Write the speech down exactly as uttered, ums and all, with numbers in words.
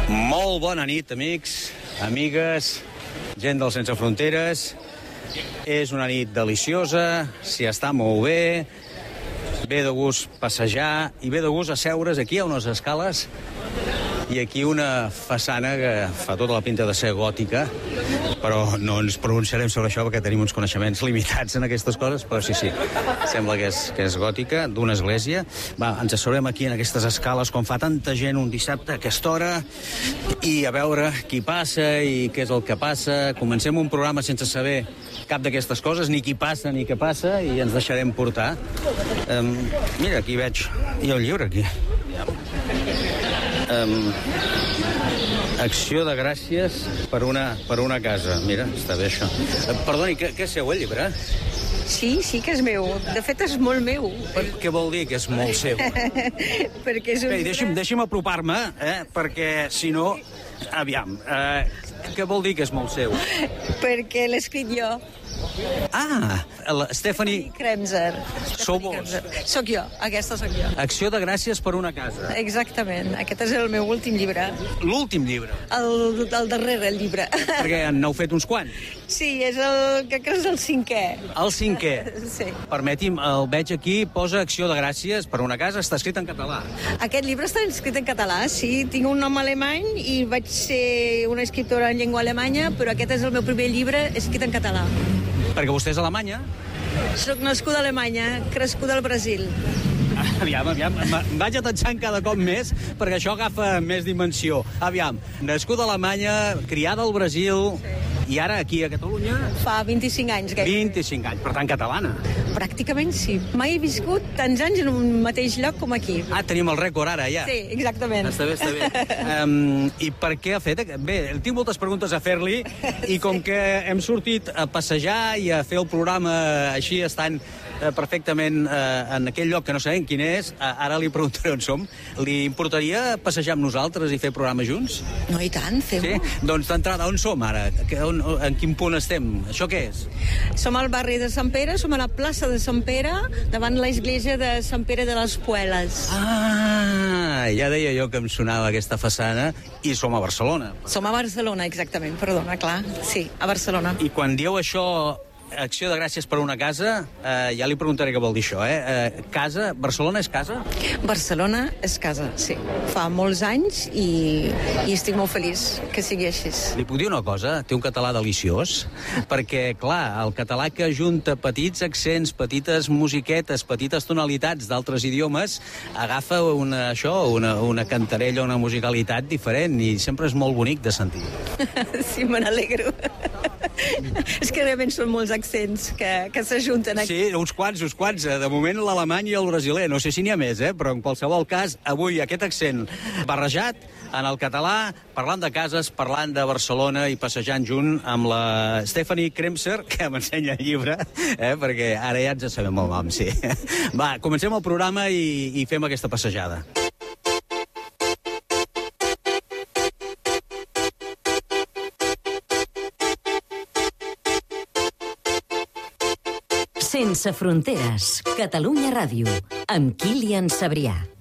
Molt bona nit, amics, amigues, gent del Sense Fronteres. És una nit deliciosa, s'hi està molt bé, ve de gust passejar i ve de gust asseure's aquí a unes escales i aquí una façana que fa tota la pinta de ser gòtica, però no ens pronunciarem sobre això perquè tenim uns coneixements limitats en aquestes coses, però sí, sí, sembla que és, que és gòtica, d'una església. Va, ens asseurem aquí en aquestes escales com fa tanta gent un dissabte a aquesta hora i a veure qui passa i què és el que passa. Comencem un programa sense saber cap d'aquestes coses, ni qui passa ni què passa, i ens deixarem portar. Um, mira, aquí veig... Hi ha un llibre, aquí. Um, acció de gràcies per una, per una casa. Mira, està bé això. Uh, perdoni, què, què seu, el llibre? Sí, sí que és meu. De fet, és molt meu. Per, què vol dir que és molt seu? Perquè és un Ei, llibre... deixi'm, deixi'm apropar-me, eh? Perquè, si no... Aviam, eh, què vol dir que és molt seu? Perquè l'he escrit jo. Ah, la Stephanie Kremser. Sou vos? Soc jo, aquesta sóc jo. Acció de gràcies per una casa. Exactament, aquest és el meu últim llibre. L'últim llibre. El, el darrere, el llibre. Perquè n'heu fet uns quants. Sí, és el, crec que és el cinquè. El cinquè. Sí. Permeti'm, el veig aquí, posa acció de gràcies per una casa, està escrit en català. Aquest llibre està escrit en català, sí. Tinc un nom alemany i vaig ser una escriptora en llengua alemanya, però aquest és el meu primer llibre escrit en català. Perquè vostè és alemanya? Soc nascuda a Alemanya, crescuda al Brasil. Aviam, aviam, em vaig atensant cada cop més perquè això agafa més dimensió. Aviam, nascuda a Alemanya, criada al Brasil, i ara aquí a Catalunya... Fa vint-i-cinc anys. Gairebé. vint-i-cinc anys, per tant, catalana. Pràcticament sí. Mai he viscut tants anys en un mateix lloc com aquí. Ah, tenim el rècord ara, ja. Sí, exactament. Està bé, està bé. Um, I per què ha fet... Bé, tinc moltes preguntes a fer-li, i com que hem sortit a passejar i a fer el programa així, estan eh, perfectament eh, en aquell lloc que no sabem quin és, eh, ara li preguntaré on som. Li importaria passejar amb nosaltres i fer programa junts? No, i tant, fem-ho. Sí? Doncs d'entrada, on som ara? On, en quin punt estem? Això què és? Som al barri de Sant Pere, som a la plaça de Sant Pere, davant l'església de Sant Pere de les Pueles. Ah, ja deia jo que em sonava aquesta façana, i som a Barcelona. Som a Barcelona, exactament, perdona, clar. Sí, a Barcelona. I quan dieu això, acció de gràcies per una casa, eh, ja li preguntaré què vol dir això, eh? eh? Casa, Barcelona és casa? Barcelona és casa, sí. Fa molts anys i, i estic molt feliç que sigui així. Li puc dir una cosa? Té un català deliciós, perquè, clar, el català que ajunta petits accents, petites musiquetes, petites tonalitats d'altres idiomes, agafa una, això, una, una cantarella, una musicalitat diferent, i sempre és molt bonic de sentir. Sí, me n'alegro. És que realment són molts accents que, que s'ajunten aquí. Sí, uns quants, uns quants. De moment l'alemany i el brasiler. No sé si n'hi ha més, eh? Però en qualsevol cas, avui aquest accent barrejat en el català, parlant de cases, parlant de Barcelona i passejant junt amb la Stephanie Kremser, que m'ensenya el llibre, eh? Perquè ara ja ens sabem el nom, sí. Va, comencem el programa i, i fem aquesta passejada. Sense fronteres, Catalunya Ràdio, amb Kilian Sabrià.